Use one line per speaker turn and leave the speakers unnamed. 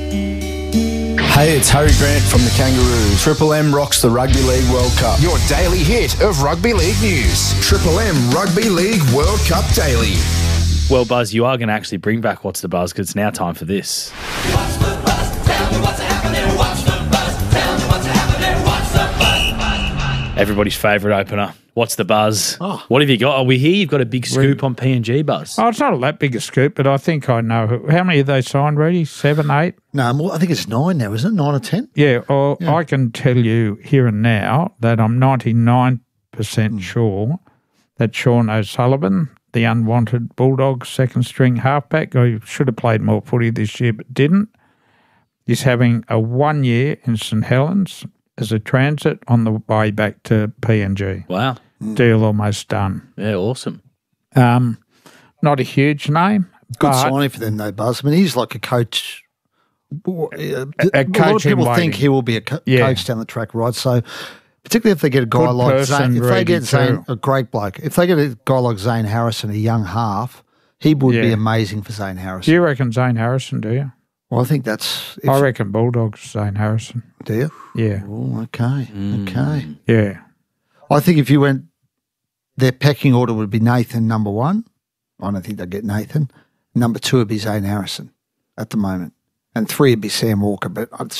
Hey, it's Harry Grant from the Kangaroos. Triple M rocks the Rugby League World Cup.
Your daily hit of rugby league news. Triple M Rugby League World Cup Daily.
Well, Buzz, you are going to actually bring back What's the Buzz, because it's now time for this.
What's the buzz? Tell me what's happening. What's the buzz? Tell me what's happening. What's the buzz?
Everybody's favourite opener. What's the Buzz?
Oh.
What have you got? We hear you've got a big scoop on PNG, Buzz.
Oh, it's not that big a scoop, but I think I know. How many have they signed, Ready? 7, 8?
No, more, I think it's 9 now, isn't it? 9 or 10?
Yeah, well, I can tell you here and now that I'm 99% sure that Sean O'Sullivan, the unwanted Bulldogs second-string halfback, who should have played more footy this year but didn't, is having a 1 year in St Helens as a transit on the way back to PNG.
Wow.
Deal almost done.
Yeah, awesome.
Not a huge name.
Good
but
signing for them, though, Buzz. I mean, he's like a coach. A lot of
coach in
people
waiting.
think he will be a coach down the track, right? So, particularly if they get a guy
Good
like
person,
Zane, if they
ready
get Zane,
too.
a great bloke, if they get a guy like Zane Harrison, a young half, he would be
Yeah.
amazing for Zane
Do
Harrison.
you reckon Zane Harrison, do you?
Well, I think that's.
I reckon Bulldogs, Zane Harrison.
Do you?
Yeah.
Oh, okay. Okay.
Yeah.
I think if you went, their pecking order would be Nathan number 1. I don't think they'd get Nathan. Number 2 would be Zane Harrison at the moment. And 3 would be Sam Walker. But